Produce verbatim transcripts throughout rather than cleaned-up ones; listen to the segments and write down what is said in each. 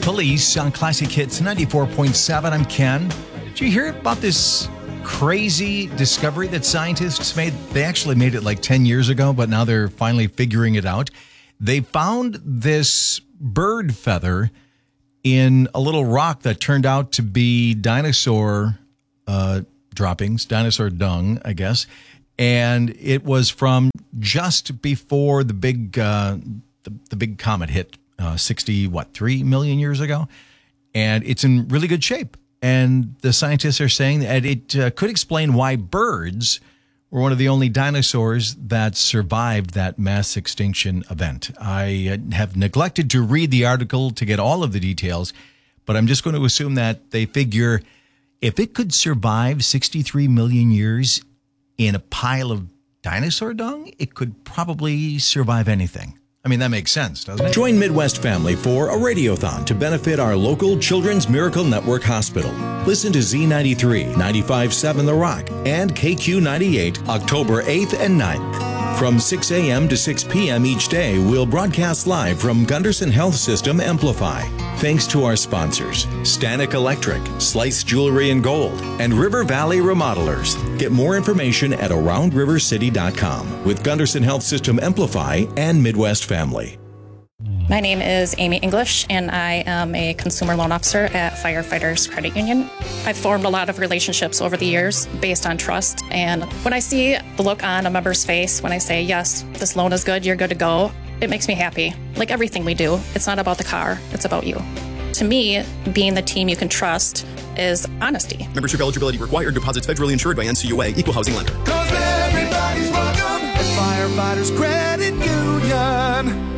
Police on Classic Hits ninety-four point seven. I'm Ken. Did you hear about this crazy discovery that scientists made? They actually made it like ten years ago, but now they're finally figuring it out. They found this bird feather in a little rock that turned out to be dinosaur uh, droppings, dinosaur dung, I guess. And it was from just before the big uh, the, the big comet hit uh, sixty, what, three million years ago. And it's in really good shape. And the scientists are saying that it uh, could explain why birds were one of the only dinosaurs that survived that mass extinction event. I uh, have neglected to read the article to get all of the details, but I'm just going to assume that they figure if it could survive sixty-three million years in a pile of dinosaur dung, it could probably survive anything. I mean, that makes sense, doesn't it? Join Midwest Family for a radiothon to benefit our local Children's Miracle Network Hospital. Listen to Z ninety-three, ninety-five point seven The Rock, and K Q ninety-eight, October eighth and ninth. From six a.m. to six p.m. each day, we'll broadcast live from Gunderson Health System Amplify. Thanks to our sponsors, Stanek Electric, Slice Jewelry and Gold, and River Valley Remodelers. Get more information at around river city dot com with Gunderson Health System Amplify and Midwest Family. My name is Amy English, and I am a consumer loan officer at Firefighters Credit Union. I've formed a lot of relationships over the years based on trust, and when I see the look on a member's face when I say, yes, this loan is good, you're good to go, it makes me happy. Like everything we do, it's not about the car, it's about you. To me, being the team you can trust is honesty. Membership eligibility required. Deposits federally insured by N C U A. Equal housing lender. Cause everybody's welcome at Firefighters Credit Union.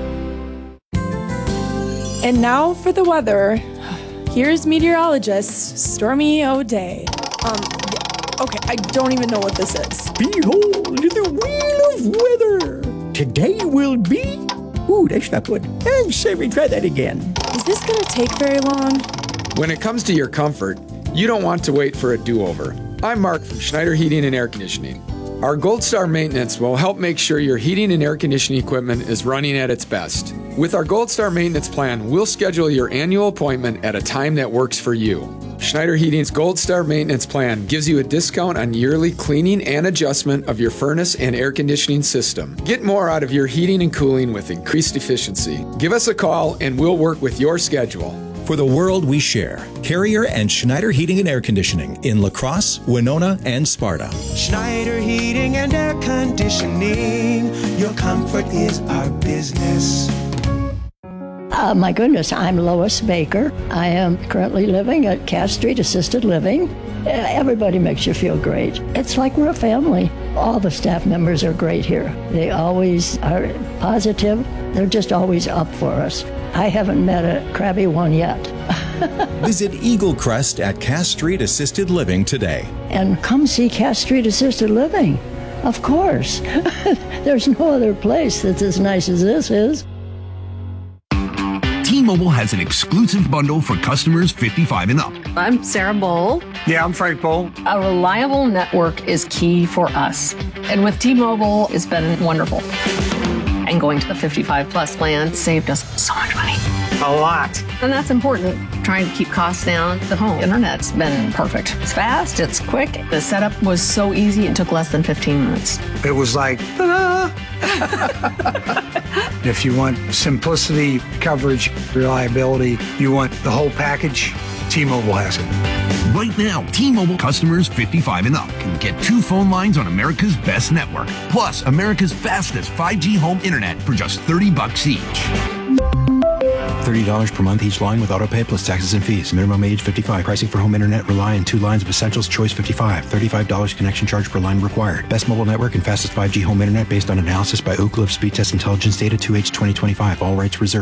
And now for the weather. Here's meteorologist Stormy O'Day. Um, yeah, okay, I don't even know what this is. Behold the wheel of weather. Today will be... Ooh, that's not good. I'm sorry, try that again. Is this going to take very long? When it comes to your comfort, you don't want to wait for a do-over. I'm Mark from Schneider Heating and Air Conditioning. Our Gold Star Maintenance will help make sure your heating and air conditioning equipment is running at its best. With our Gold Star Maintenance Plan, we'll schedule your annual appointment at a time that works for you. Schneider Heating's Gold Star Maintenance Plan gives you a discount on yearly cleaning and adjustment of your furnace and air conditioning system. Get more out of your heating and cooling with increased efficiency. Give us a call and we'll work with your schedule. For the world we share, Carrier and Schneider Heating and Air Conditioning in La Crosse, Winona, and Sparta. Schneider Heating and Air Conditioning. Your comfort is our business. Uh, my goodness, I'm Lois Baker. I am currently living at Cass Street Assisted Living. Uh, everybody makes you feel great. It's like we're a family. All the staff members are great here. They always are positive. They're just always up for us. I haven't met a crabby one yet. Visit Eagle Crest at Cass Street Assisted Living today. And come see Cass Street Assisted Living. Of course. There's no other place that's as nice as this is. T-Mobile has an exclusive bundle for customers fifty-five and up. I'm Sarah Bowl. Yeah, I'm Frank Bowl. A reliable network is key for us. And with T-Mobile, it's been wonderful. And going to the fifty-five plus plan saved us so much money. A lot. And that's important. Trying to keep costs down. The home internet's been perfect. It's fast, it's quick. The setup was so easy, it took less than fifteen minutes. It was like, ah. If you want simplicity, coverage, reliability, you want the whole package, T-Mobile has it. Right now, T-Mobile customers fifty-five and up can get two phone lines on America's best network, plus America's fastest five G home internet for just thirty bucks each. thirty dollars per month each line with autopay plus taxes and fees. Minimum age fifty-five. Pricing for home internet rely on two lines of Essentials Choice fifty-five. thirty-five dollars connection charge per line required. Best mobile network and fastest five G home internet based on analysis by Oak Cliff Speed Test Intelligence Data two H twenty twenty-five. All rights reserved.